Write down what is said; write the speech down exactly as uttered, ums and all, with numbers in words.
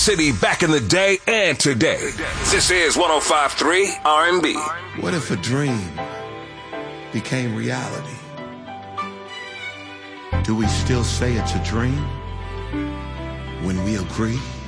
City back in the day and today. This is one oh five point three R and B. What if a dream became reality? Do we still say it's a dream when we agree?